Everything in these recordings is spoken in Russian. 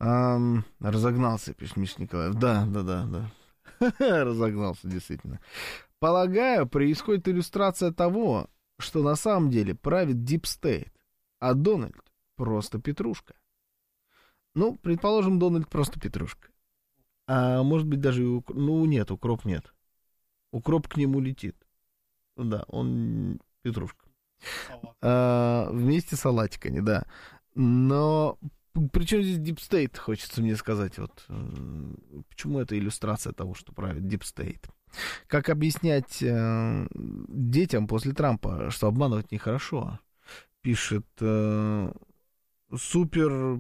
Разогнался, пишет Миша Николаев. Да. Разогнался, действительно. Полагаю, происходит иллюстрация того, что на самом деле правит Deep State, а Дональд просто петрушка. Ну, предположим, Дональд просто петрушка. А может быть даже и нет, укроп нет. Укроп к нему летит. Да, он петрушка. Вместе с салатиками, да. Но причем здесь Deep State, хочется мне сказать, вот почему это иллюстрация того, что правит Deep State. Как объяснять детям после Трампа, что обманывать нехорошо? Пишет супер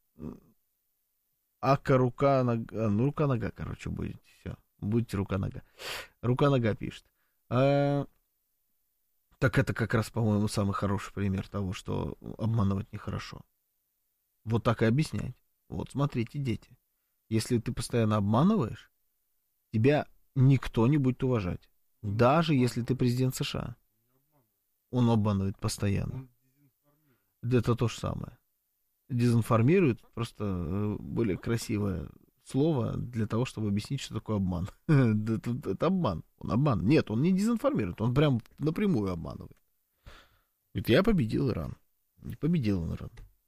ака рука-нога. Ну, рука-нога, короче, будете. Все, будете рука-нога. Рука-нога пишет. Так это как раз, по-моему, самый хороший пример того, что обманывать нехорошо. Вот так и объяснять. Вот, смотрите, дети. Если ты постоянно обманываешь, тебя никто не будет уважать. Даже если ты президент США. Он обманывает постоянно. Это то же самое. Дезинформирует, просто более красивое слово для того, чтобы объяснить, что такое обман. Это обман. Он обман. Нет, он не дезинформирует, он прям напрямую обманывает. Говорит, я победил Иран. Не победил он Иран.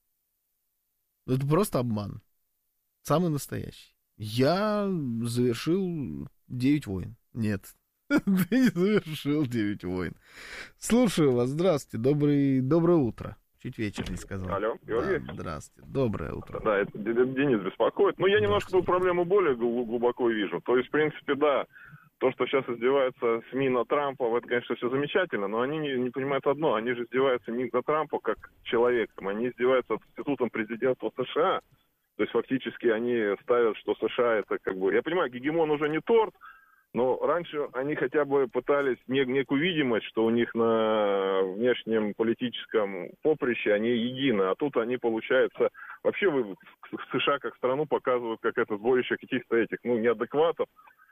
Это просто обман. Самый настоящий. Я завершил 9 войн. Нет, ты не завершил 9 войн. Слушаю вас, здравствуйте, доброе утро. Чуть вечер не сказал. Алло, Георгий. Да, здравствуйте, доброе утро. Да, это Денис беспокоит. Но я немножко эту проблему более глубоко вижу. То есть, в принципе, да, то, что сейчас издеваются СМИ на Трампа, это, конечно, все замечательно, но они не понимают одно. Они же издеваются не на Трампа как человеком, они издеваются над институтом президентства США. То есть, фактически, они ставят, что США это как бы... Я понимаю, гегемон уже не торт, но раньше они хотя бы пытались некую видимость, что у них на внешнем политическом поприще они едины, а тут они, получается, вообще в США как страну показывают как это сборище каких-то этих, неадекватов,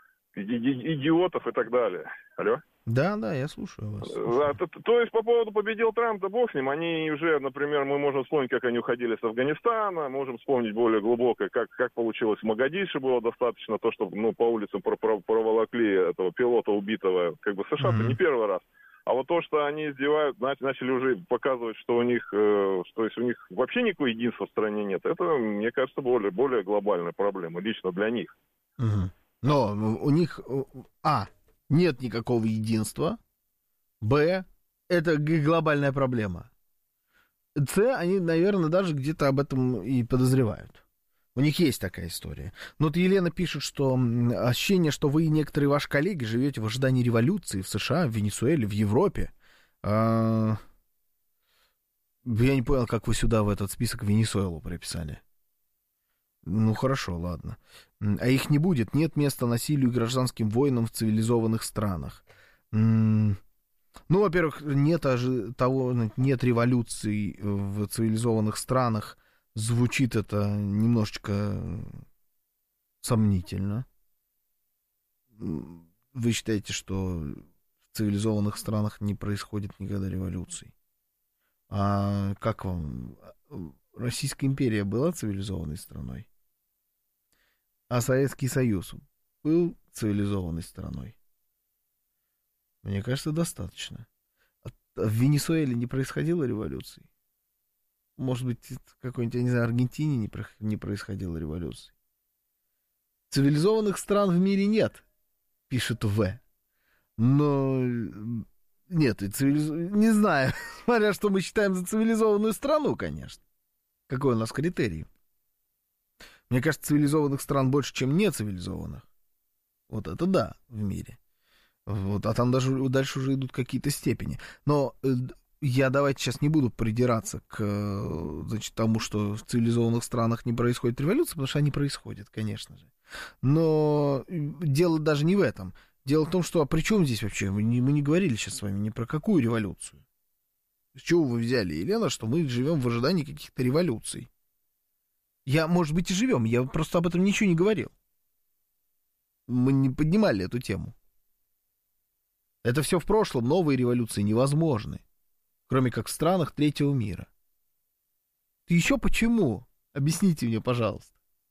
идиотов и так далее. Алло? Да, я слушаю вас. То есть по поводу победил Трамп, да бог с ним, они уже, например, мы можем вспомнить, как они уходили с Афганистана, можем вспомнить более глубоко, как получилось в Магадише, было достаточно то, что по улицам проволокли этого пилота убитого, как бы США-то не первый раз. А вот то, что они издевают, начали уже показывать, что у них, что есть у них вообще никакого единства в стране нет, это, мне кажется, более глобальная проблема, лично для них. Но у них, нет никакого единства, б, это глобальная проблема, с, они, наверное, даже где-то об этом и подозревают. У них есть такая история. Но вот Елена пишет, что ощущение, что вы и некоторые ваши коллеги живете в ожидании революции в США, в Венесуэле, в Европе. Я не понял, как вы сюда в этот список Венесуэлу прописали. Ну, хорошо, ладно. А их не будет. Нет места насилию и гражданским войнам в цивилизованных странах. Во-первых, нет революций в цивилизованных странах. Звучит это немножечко сомнительно. Вы считаете, что в цивилизованных странах не происходит никогда революций? А как вам? Российская империя была цивилизованной страной? А Советский Союз был цивилизованной страной? Мне кажется, достаточно. В Венесуэле не происходило революции? Может быть, в какой-нибудь, я не знаю, Аргентине не происходило революции? Цивилизованных стран в мире нет, пишет В. Но нет, не знаю, смотря что мы считаем за цивилизованную страну, конечно. Какой у нас критерий? Мне кажется, цивилизованных стран больше, чем нецивилизованных. Вот это да, в мире. Вот, а там даже дальше уже идут какие-то степени. Но я давайте сейчас не буду придираться к тому, что в цивилизованных странах не происходит революция, потому что они происходят, конечно же. Но дело даже не в этом. Дело в том, что при чем здесь вообще? Мы не говорили сейчас с вами ни про какую революцию. С чего вы взяли, Елена, что мы живем в ожидании каких-то революций? Может быть, и живем, я просто об этом ничего не говорил. Мы не поднимали эту тему. Это все в прошлом, новые революции невозможны. Кроме как в странах третьего мира. Еще почему? Объясните мне, пожалуйста.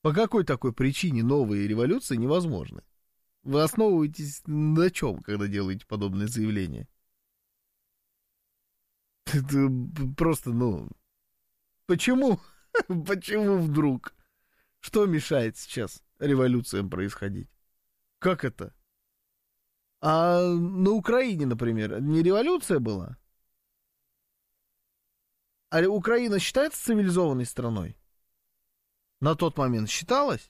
По какой такой причине новые революции невозможны? Вы основываетесь на чем, когда делаете подобные заявления? Это просто, почему? Почему вдруг? Что мешает сейчас революциям происходить? Как это? А на Украине, например, не революция была? А Украина считается цивилизованной страной? На тот момент считалась?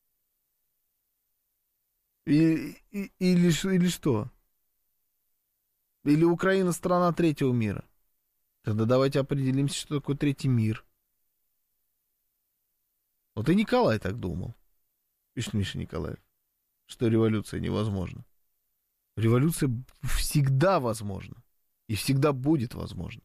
Или что? Или Украина страна третьего мира? Тогда давайте определимся, что такое третий мир. Вот и Николай так думал. Пишет Миша Николаев, что революция невозможна. Революция всегда возможна. И всегда будет возможна.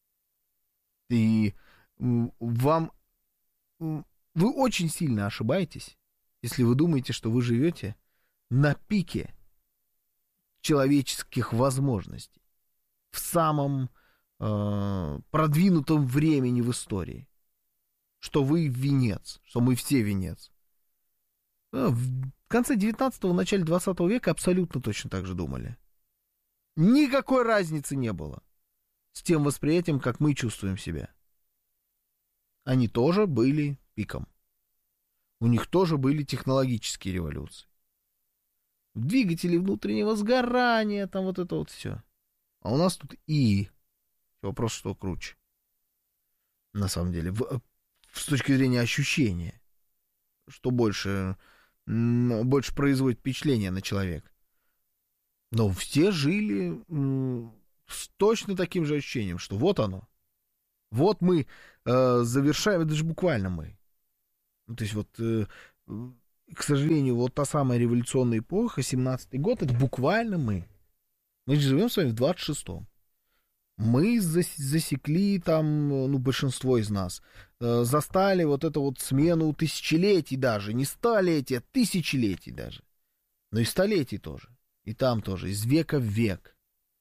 И вы очень сильно ошибаетесь, если вы думаете, что вы живете на пике человеческих возможностей, в самом продвинутом времени в истории, что вы венец, что мы все венец. В конце 19-го, начале 20 века абсолютно точно так же думали. Никакой разницы не было с тем восприятием, как мы чувствуем себя. Они тоже были пиком. У них тоже были технологические революции. Двигатели внутреннего сгорания, там вот это вот все. А у нас тут вопрос, что круче. На самом деле, с точки зрения ощущения, что больше производит впечатление на человека. Но все жили с точно таким же ощущением, что вот оно. Вот мы завершаем, это же буквально мы. То есть вот, к сожалению, вот та самая революционная эпоха, 17-й год, это буквально мы. Мы же живем с вами в 26-м. Мы засекли там, большинство из нас, застали вот эту вот смену тысячелетий даже, не столетий, а тысячелетий даже. Но и столетий тоже. И там тоже, из века в век.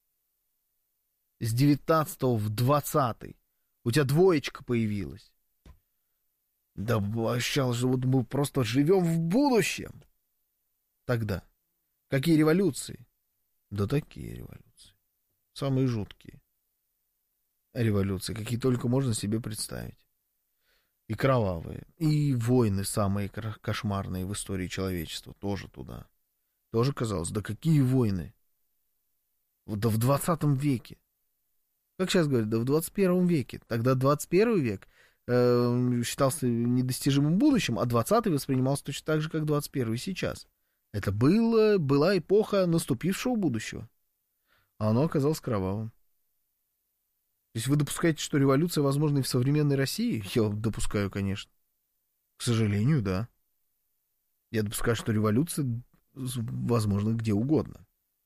С 19 в 20. У тебя двоечка появилась. Да, ощущалось, что вот мы просто живем в будущем. Тогда. Какие революции? Да такие революции. Самые жуткие революции, какие только можно себе представить. И кровавые. И войны самые кошмарные в истории человечества. Тоже туда. Тоже казалось, да какие войны? Да в 20 веке. Как сейчас говорят, да в 21 веке. Тогда 21 век считался недостижимым будущим, а 20 воспринимался точно так же, как 21 сейчас. Это была эпоха наступившего будущего. А оно оказалось кровавым. То есть вы допускаете, что революция возможна и в современной России? Я допускаю, конечно. К сожалению, да. Я допускаю, что революция возможна где угодно.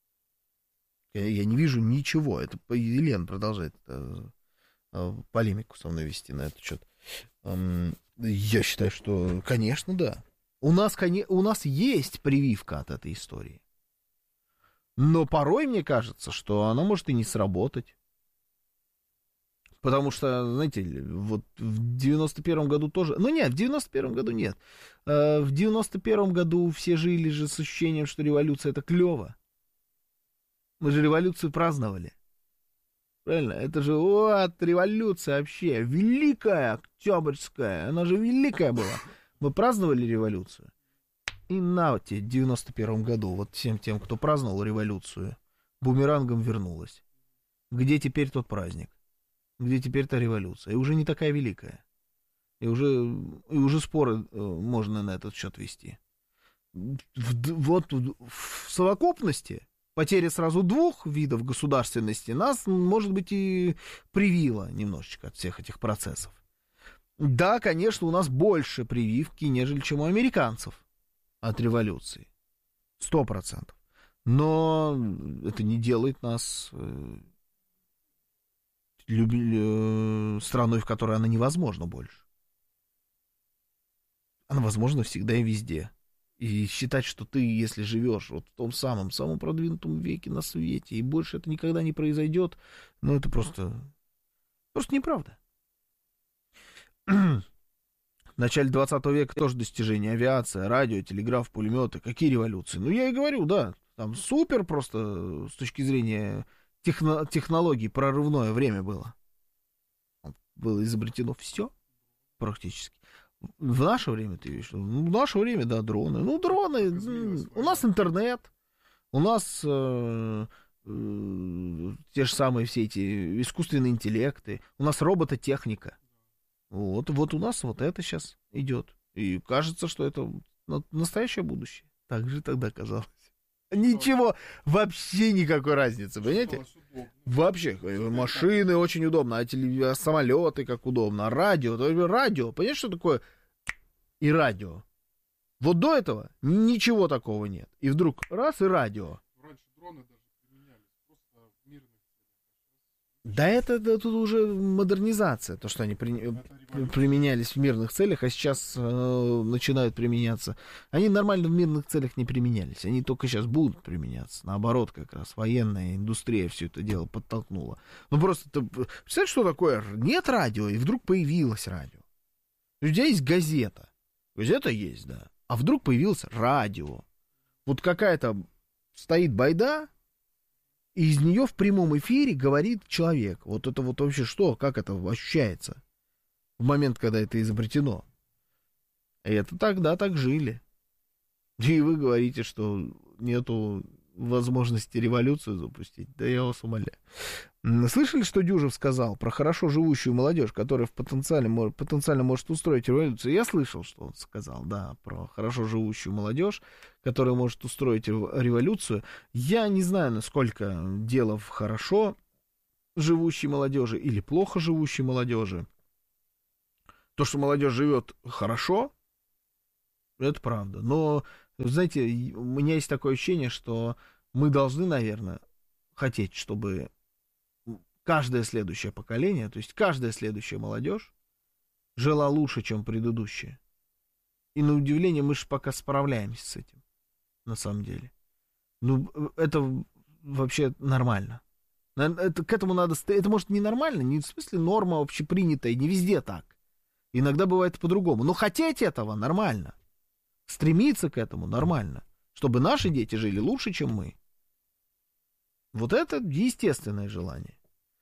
Я не вижу ничего. Это Елена продолжает полемику со мной вести на этот счет. Я считаю, что, конечно, да. У нас есть прививка от этой истории. Но порой мне кажется, что она может и не сработать. Потому что, знаете, вот в 91-м году тоже... Нет, в 91-м году нет. В 91-м году все жили же с ощущением, что революция — это клево. Мы же революцию праздновали. Правильно? Это же вот революция вообще. Великая Октябрьская. Она же великая была. Мы праздновали революцию. И на вот в 91-м году вот всем тем, кто праздновал революцию, бумерангом вернулась. Где теперь тот праздник? Где теперь та революция? И уже не такая великая. И уже споры можно на этот счет вести. Вот в совокупности потеря сразу двух видов государственности нас, может быть, и привила немножечко от всех этих процессов. Да, конечно, у нас больше прививки, нежели чем у американцев от революции. 100%. Но это не делает нас страной, в которой она невозможна больше. Она возможна всегда и везде. И считать, что ты, если живешь вот в том самом продвинутом веке на свете, и больше это никогда не произойдет, это просто неправда. начале 20 века тоже достижения. Авиация, радио, телеграф, пулеметы. Какие революции? Ну, я и говорю, да. Там супер просто с точки зрения технологий прорывное время было. Было изобретено все практически. В наше время, ты видишь? Ну, в наше время, да, дроны. Ну, дроны. У нас интернет. У нас те же самые все эти искусственные интеллекты. У нас робототехника. Вот у нас вот это сейчас идет. И кажется, что это настоящее будущее. Так же тогда казалось. Ничего, вообще никакой разницы, понимаете? Вообще, машины очень удобно, а самолеты как удобно, а радио, понимаешь, что такое и радио? Вот до этого ничего такого нет. И вдруг раз и радио. Раньше дроны даже применялись просто в мирных целях. Да это тут уже модернизация, то, что они применялись в мирных целях, а сейчас начинают применяться. Они нормально в мирных целях не применялись, они только сейчас будут применяться. Наоборот, как раз военная индустрия все это дело подтолкнула. Ну просто, представляешь, что такое? Нет радио, и вдруг появилось радио. У людей есть газета. Газета есть, да. А вдруг появилось радио. Вот какая-то стоит байда, и из нее в прямом эфире говорит человек. Вот это вот вообще что? Как это ощущается в момент, когда это изобретено? И это тогда так жили. И вы говорите, что нету возможности революцию запустить. Да я вас умоляю. Слышали, что Дюжев сказал про хорошо живущую молодежь, которая потенциально может устроить революцию? Я слышал, что он сказал, да, про хорошо живущую молодежь, которая может устроить революцию. Я не знаю, насколько дело в хорошо живущей молодежи или плохо живущей молодежи. То, что молодежь живет хорошо, это правда. Но, знаете, у меня есть такое ощущение, что мы должны, наверное, хотеть, чтобы каждое следующее поколение, то есть каждая следующая молодежь жила лучше, чем предыдущая. И на удивление мы же пока справляемся с этим, на самом деле. Ну, это вообще нормально. К этому надо... Это, может, не нормально, не в смысле норма общепринятая, не везде так. Иногда бывает по-другому. Но хотеть этого нормально. Стремиться к этому нормально. Чтобы наши дети жили лучше, чем мы. Вот это естественное желание.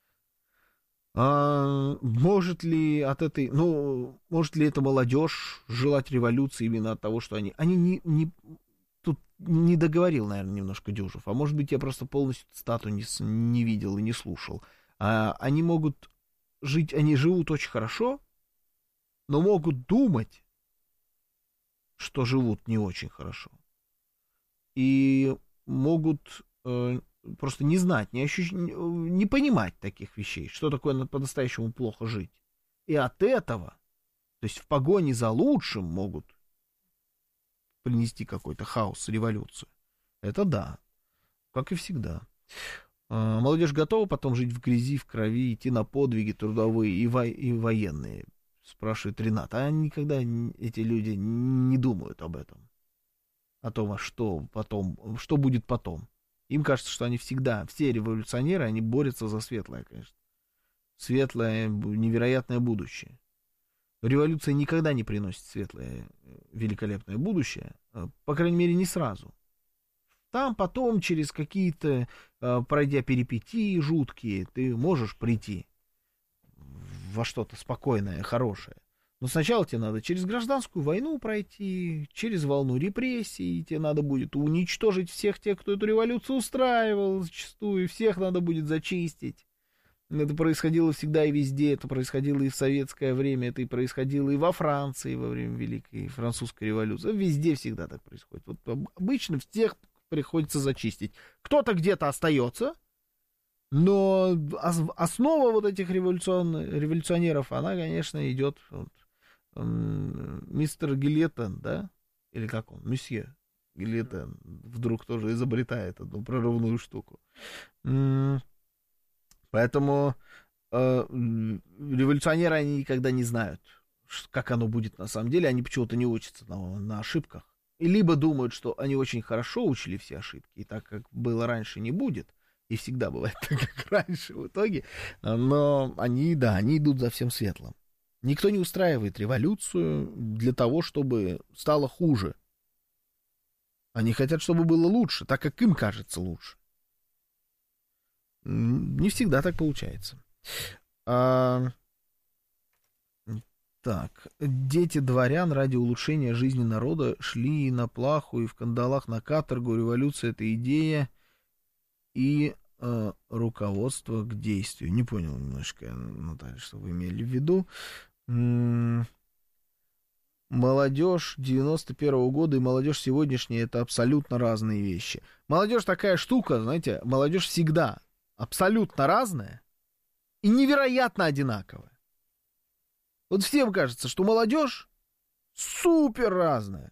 Может ли эта молодежь желать революции именно от того, что они тут не договорил, наверное, немножко Дюжев, а может быть, я просто полностью цитату не видел и не слушал. Они могут жить, они живут очень хорошо, но могут думать, что живут не очень хорошо. И могут просто не знать, не понимать таких вещей, что такое по-настоящему плохо жить. И от этого, то есть в погоне за лучшим могут принести какой-то хаос, революцию. Это да, как и всегда. Молодежь готова потом жить в грязи, в крови, идти на подвиги трудовые и военные, спрашивает Ренат. А никогда эти люди не думают об этом. О том, а что потом, что будет потом. Им кажется, что они всегда, все революционеры, они борются за светлое, конечно. Светлое, невероятное будущее. Революция никогда не приносит светлое, великолепное будущее. По крайней мере, не сразу. Там потом, через какие-то, пройдя перипетии жуткие, ты можешь прийти во что-то спокойное, хорошее. Но сначала тебе надо через гражданскую войну пройти, через волну репрессий, тебе надо будет уничтожить всех тех, кто эту революцию устраивал зачастую, всех надо будет зачистить. Это происходило всегда и везде, это происходило и в советское время, это и происходило и во Франции во время Великой Французской революции. Везде всегда так происходит. Вот обычно всех приходится зачистить. Кто-то где-то остается, но основа вот этих революционеров, она, конечно, идет... мистер Гильотен, да? Или как он? Месье Гильотен вдруг тоже изобретает эту прорывную штуку. Поэтому революционеры, они никогда не знают, как оно будет на самом деле. Они почему-то не учатся на ошибках. И либо думают, что они очень хорошо учили все ошибки, и так, как было раньше, не будет. И всегда бывает так, как раньше в итоге. Но они идут за всем светлым. Никто не устраивает революцию для того, чтобы стало хуже. Они хотят, чтобы было лучше, так как им кажется лучше. Не всегда так получается. Так, дети дворян ради улучшения жизни народа шли на плаху и в кандалах на каторгу. Революция — это идея и руководство к действию. Не понял немножко, Наталья, что вы имели в виду. Молодежь 91-го года и молодежь сегодняшняя — это абсолютно разные вещи. Молодежь такая штука, знаете, молодежь всегда абсолютно разная и невероятно одинаковая. Вот всем кажется, что молодежь супер разная.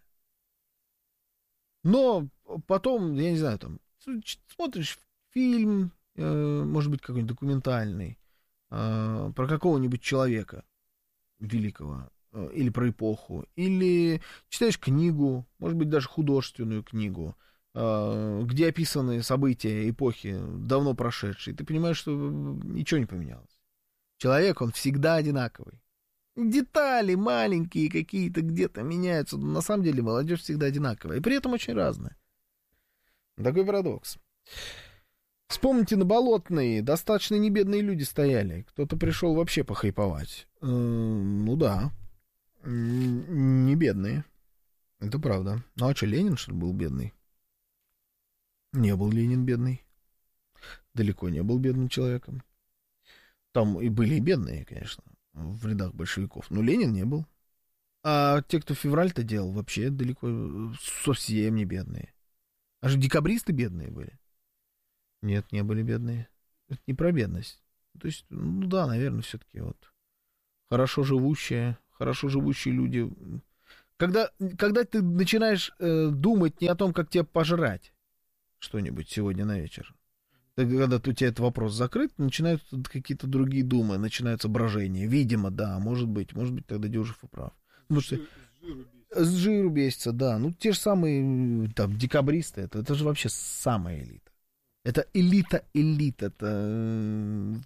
Но потом, я не знаю, там, смотришь фильм, может быть, какой-нибудь документальный, про какого-нибудь человека великого, или про эпоху, или читаешь книгу, может быть, даже художественную книгу, где описаны события эпохи, давно прошедшие, ты понимаешь, что ничего не поменялось. Человек, он всегда одинаковый. Детали маленькие какие-то где-то меняются, но на самом деле молодежь всегда одинаковая, и при этом очень разная. Такой парадокс. Вспомните, на Болотной достаточно небедные люди стояли. Кто-то пришел вообще похайповать. Ну да, не бедные. Это правда. Ну а что, Ленин, что ли, был бедный? Не был Ленин бедный. Далеко не был бедным человеком. Там и были и бедные, конечно, в рядах большевиков. Но Ленин не был. А те, кто февраль-то делал, вообще далеко совсем не бедные. Аж декабристы бедные были. Нет, не были бедные. Это не про бедность. То есть, ну да, наверное, все-таки вот хорошо живущие люди. Когда ты начинаешь думать не о том, как тебе пожрать что-нибудь сегодня на вечер, когда у тебя этот вопрос закрыт, начинают какие-то другие думы, начинаются брожения. Видимо, да, может быть, тогда Дюжев и прав. С жиру бесится, да. Ну, те же самые там декабристы, это же вообще самая элита. Это элита, это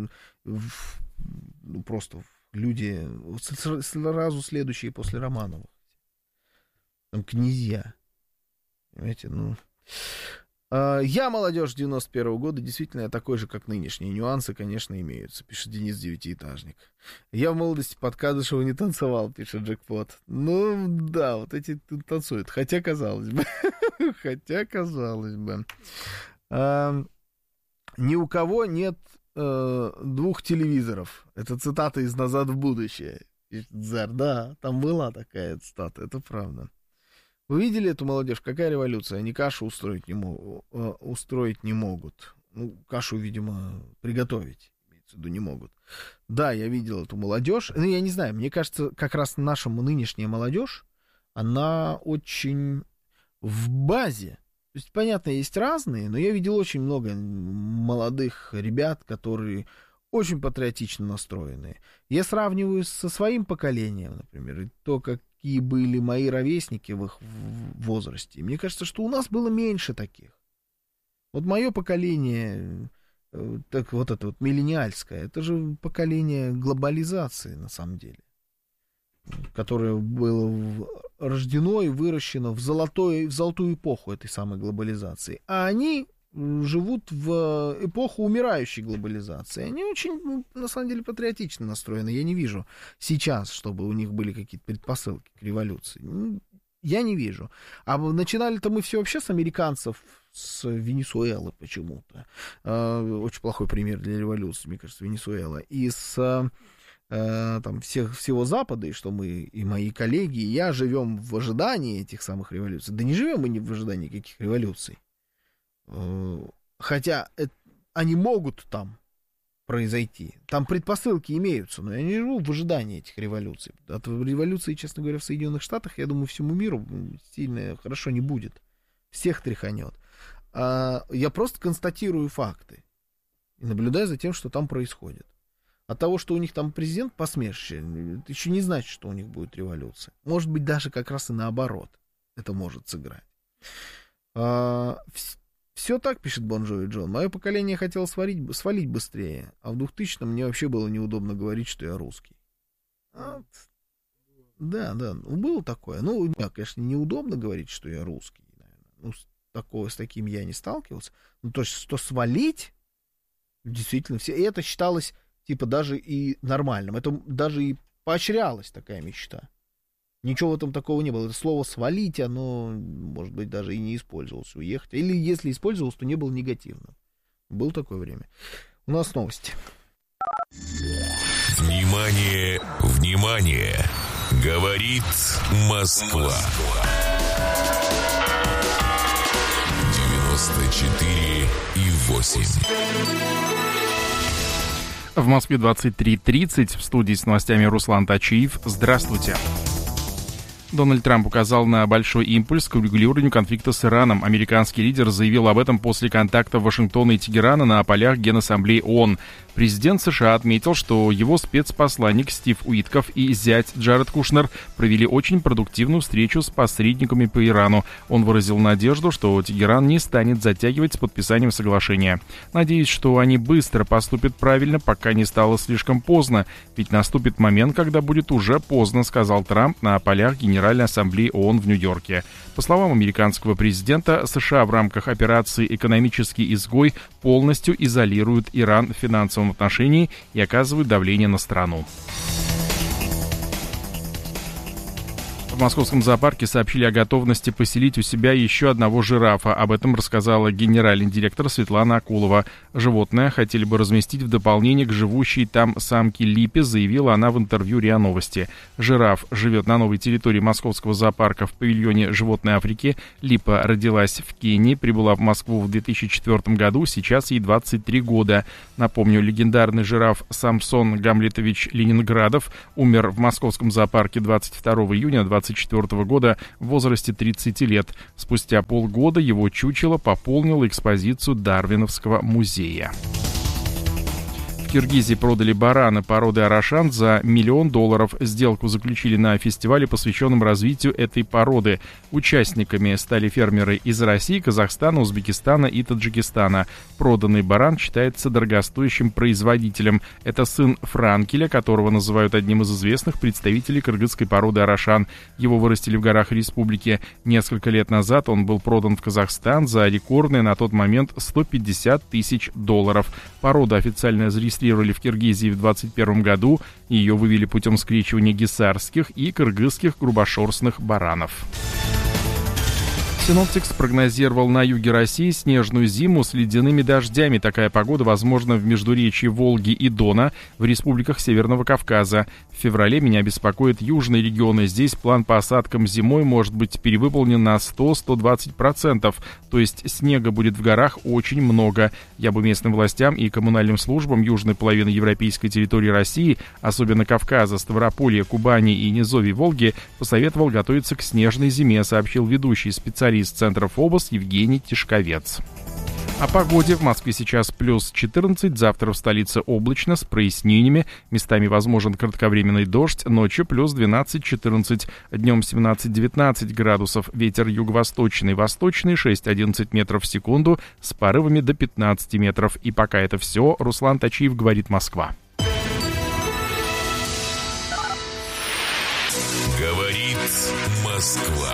просто люди сразу следующие после Романовых. Там князья. Понимаете, ну... Я молодежь 91-го года, действительно, я такой же, как нынешние. Нюансы, конечно, имеются, пишет Денис Девятиэтажник. Я в молодости под Кадышева не танцевал, пишет Джекпот. Ну, да, вот эти танцуют. Хотя, казалось бы. Ни у кого нет двух телевизоров. Это цитата из «Назад в будущее». Пишет Зар. Да, там была такая цитата, это правда. Вы видели эту молодежь? Какая революция? Они кашу устроить не могут. Ну, кашу, видимо, приготовить, имеется в виду, не могут. Да, я видел эту молодежь. Ну, я не знаю, мне кажется, как раз наша нынешняя молодежь, она очень в базе. То есть, понятно, есть разные, но я видел очень много молодых ребят, которые очень патриотично настроены. Я сравниваю со своим поколением, например, и то, какие были мои ровесники в их возрасте. Мне кажется, что у нас было меньше таких. Вот мое поколение, так вот это вот миллениальское, это же поколение глобализации, на самом деле, которое было рождено и выращено в золотую эпоху этой самой глобализации. А они живут в эпоху умирающей глобализации. Они очень, на самом деле, патриотично настроены. Я не вижу сейчас, чтобы у них были какие-то предпосылки к революции. Я не вижу. А начинали-то мы все вообще с американцев, с Венесуэлы почему-то. Очень плохой пример для революции, мне кажется, Венесуэла. И с там, всего Запада, и что мы, и мои коллеги, и я живем в ожидании этих самых революций. Да не живем мы не в ожидании каких революций. Хотя они могут там произойти. Там предпосылки имеются, но я не живу в ожидании этих революций. От революции, честно говоря, в Соединенных Штатах, я думаю, всему миру сильно хорошо не будет. Всех тряханет. Я просто констатирую факты и наблюдаю за тем, что там происходит. От того, что у них там президент посмешище, это еще не значит, что у них будет революция. Может быть, даже как раз и наоборот это может сыграть. Все так, пишет Бон Джови Джон. Мое поколение хотело свалить быстрее, а в 2000-м мне вообще было неудобно говорить, что я русский. Да, было такое. Ну, конечно, неудобно говорить, что я русский. Ну, с таким я не сталкивался. Ну, то есть, что свалить, действительно, все. И это считалось, типа, даже и нормальным. Это даже и поощрялась такая мечта. Ничего в этом такого не было. Это слово «свалить», оно, может быть, даже и не использовалось. Уехать. Или если использовалось, то не было негативным. Было такое время. У нас новости. Внимание, внимание! Говорит Москва. 94,8. В Москве 23:30. В студии с новостями Руслан Тачиев. Здравствуйте. Дональд Трамп указал на большой импульс к урегулированию конфликта с Ираном. Американский лидер заявил об этом после контактов Вашингтона и Тегерана на полях Генассамблеи ООН. Президент США отметил, что его спецпосланник Стив Уитков и зять Джаред Кушнер провели очень продуктивную встречу с посредниками по Ирану. Он выразил надежду, что Тегеран не станет затягивать с подписанием соглашения. «Надеюсь, что они быстро поступят правильно, пока не стало слишком поздно. Ведь наступит момент, когда будет уже поздно», — сказал Трамп на полях Генеральной Ассамблеи ООН в Нью-Йорке. По словам американского президента, США в рамках операции «Экономический изгой» полностью изолируют Иран в финансовом отношении и оказывают давление на страну. В московском зоопарке сообщили о готовности поселить у себя еще одного жирафа. Об этом рассказала генеральный директор Светлана Акулова. Животное хотели бы разместить в дополнение к живущей там самке Липе, заявила она в интервью РИА Новости. Жираф живет на новой территории московского зоопарка в павильоне животной Африки. Липа родилась в Кении, прибыла в Москву в 2004 году, сейчас ей 23 года. Напомню, легендарный жираф Самсон Гамлетович Ленинградов умер в московском зоопарке 22 июня 2024 года в возрасте 30 лет. Спустя полгода его чучело пополнило экспозицию Дарвиновского музея. В Киргизии продали барана породы Арашан за $1 миллион. Сделку заключили на фестивале, посвященном развитию этой породы. Участниками стали фермеры из России, Казахстана, Узбекистана и Таджикистана. Проданный баран считается дорогостоящим производителем. Это сын Франкеля, которого называют одним из известных представителей кыргызской породы Арашан. Его вырастили в горах республики. Несколько лет назад он был продан в Казахстан за рекордные на тот момент $150 тысяч. Породу официально зарегистрировали в Киргизии в 2021 году. Ее вывели путем скрещивания гисарских и кыргызских грубошерстных баранов. Синоптик спрогнозировал на юге России снежную зиму с ледяными дождями. Такая погода возможна в междуречии Волги и Дона в республиках Северного Кавказа. В феврале меня беспокоят южные регионы. Здесь план по осадкам зимой может быть перевыполнен на 100-120%. То есть снега будет в горах очень много. Я бы местным властям и коммунальным службам южной половины европейской территории России, особенно Кавказа, Ставрополья, Кубани и низовий Волги, посоветовал готовиться к снежной зиме, сообщил ведущий специалист Центра ФОБОС Евгений Тишковец. О погоде. В Москве сейчас плюс 14, завтра в столице облачно с прояснениями, местами возможен кратковременный дождь, ночью плюс 12-14, днем 17-19 градусов, ветер юго-восточный, восточный 6-11 метров в секунду с порывами до 15 метров. И пока это все, Руслан Тачиев, говорит Москва. Говорит Москва.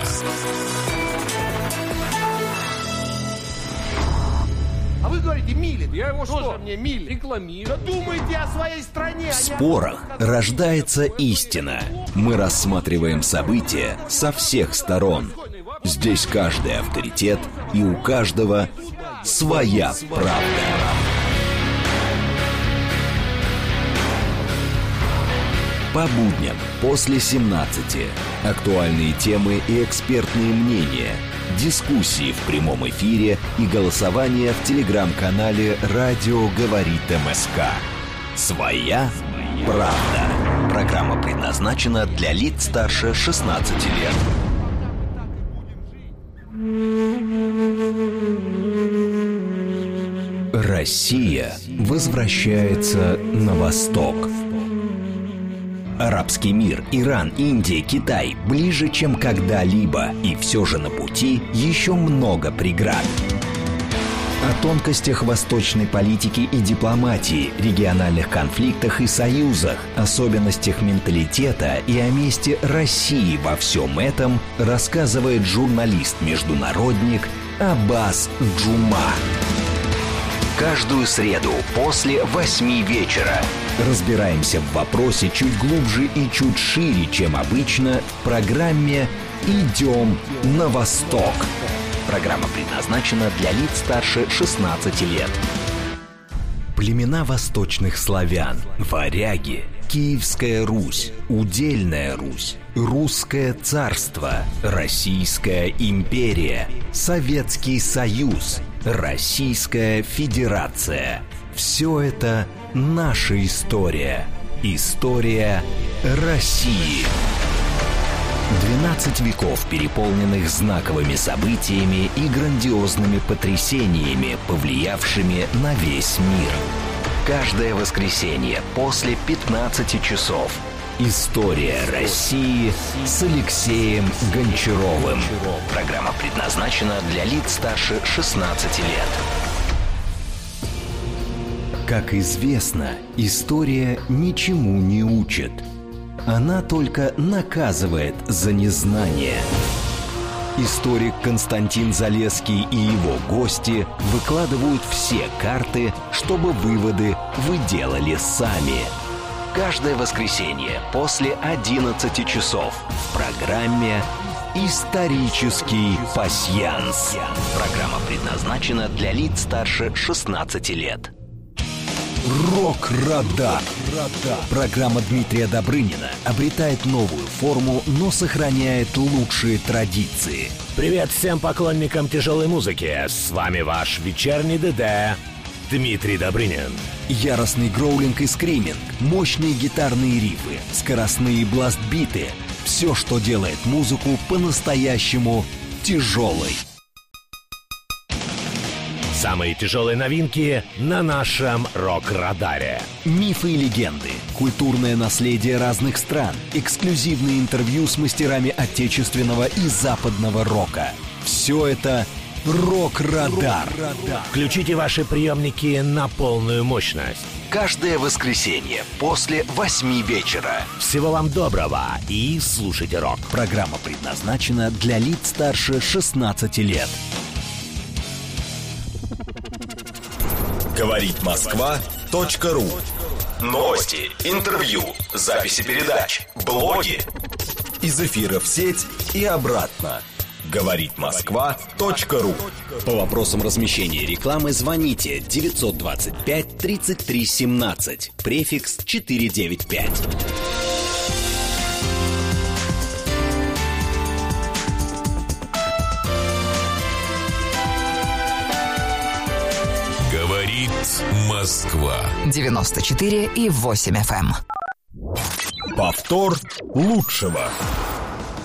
А вы говорите, милит. Я его что? Мне милит. Рекламирую. Да думайте о своей стране. В спорах рождается истина. Мы рассматриваем события со всех сторон. Здесь каждый авторитет, и у каждого своя правда. По будням после 17. Актуальные темы и экспертные мнения. Дискуссии в прямом эфире и голосование в телеграм-канале «Радио говорит МСК». «Своя правда». Программа предназначена для лиц старше 16 лет. Россия возвращается на восток. Арабский мир, Иран, Индия, Китай ближе, чем когда-либо. И все же на пути еще много преград. О тонкостях восточной политики и дипломатии, региональных конфликтах и союзах, особенностях менталитета и о месте России во всем этом рассказывает журналист-международник Аббас Джума. Каждую среду после 8 вечера разбираемся в вопросе чуть глубже и чуть шире, чем обычно, в программе «Идем на восток». Программа предназначена для лиц старше 16 лет. Племена восточных славян, варяги, Киевская Русь, Удельная Русь, Русское царство, Российская империя, Советский Союз, Российская Федерация. Все это наша история. История России. 12 веков, переполненных знаковыми событиями и грандиозными потрясениями, повлиявшими на весь мир. Каждое воскресенье после 15 часов. История России с Алексеем Гончаровым. Программа предназначена для лиц старше 16 лет. Как известно, история ничему не учит. Она только наказывает за незнание. Историк Константин Залесский и его гости выкладывают все карты, чтобы выводы вы делали сами. Каждое воскресенье после 11 часов в программе «Исторический пасьянс». Программа предназначена для лиц старше 16 лет. Рок-радар. Программа Дмитрия Добрынина обретает новую форму, но сохраняет лучшие традиции. Привет всем поклонникам тяжелой музыки. С вами ваш вечерний ДД Дмитрий Добрынин. Яростный гроулинг и скриминг, мощные гитарные рифы, скоростные бластбиты. Все, что делает музыку по-настоящему тяжелой. Самые тяжелые новинки на нашем рок-радаре. Мифы и легенды, культурное наследие разных стран, эксклюзивные интервью с мастерами отечественного и западного рока. Все это «Рок-радар». Включите ваши приемники на полную мощность. Каждое воскресенье после 8 вечера. Всего вам доброго и слушайте рок. Программа предназначена для лиц старше 16 лет. Говорит Москва.ру. Новости, интервью, записи передач, блоги. Из эфира в сеть и обратно. Говорит Москва.ру. По вопросам размещения рекламы звоните 925 33 17, префикс 495. Говорит Москва. 94,8 FM. Повтор лучшего.